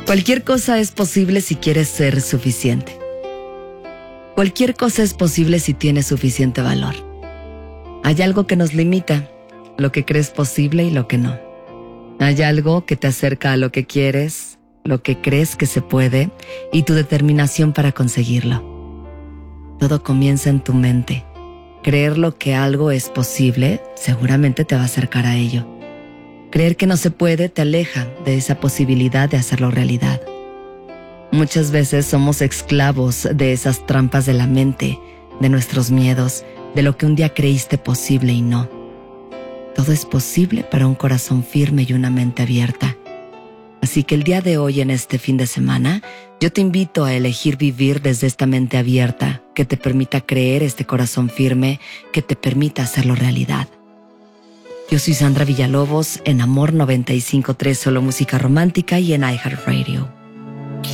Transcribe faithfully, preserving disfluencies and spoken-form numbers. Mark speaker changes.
Speaker 1: Cualquier cosa es posible si quieres ser suficiente. Cualquier cosa es posible si tienes suficiente valor. Hay algo que nos limita, lo que crees posible y lo que no. Hay algo que te acerca a lo que quieres, lo que crees que se puede y tu determinación para conseguirlo. Todo comienza en tu mente. Creer lo que algo es posible seguramente te va a acercar a ello. Creer que no se puede te aleja de esa posibilidad de hacerlo realidad. Muchas veces somos esclavos de esas trampas de la mente, de nuestros miedos, de lo que un día creíste posible y no. Todo es posible para un corazón firme y una mente abierta. Así que el día de hoy, en este fin de semana, yo te invito a elegir vivir desde esta mente abierta, que te permita creer este corazón firme, que te permita hacerlo realidad. Yo soy Sandra Villalobos, en Amor noventa y cinco punto tres, solo música romántica y en iHeartRadio.